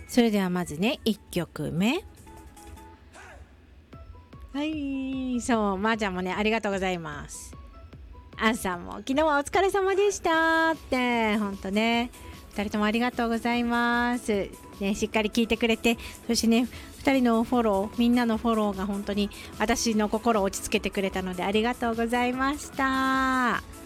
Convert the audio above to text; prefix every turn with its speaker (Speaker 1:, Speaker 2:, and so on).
Speaker 1: それではまずね、1曲目。はい、そう、まーちゃんもね、ありがとうございます。あんさんも、昨日はお疲れ様でしたって、ほんとね、2人ともありがとうございます。ね、しっかり聞いてくれて、そしてね、2人のフォロー、みんなのフォローが本当に私の心を落ち着けてくれたので、ありがとうございました。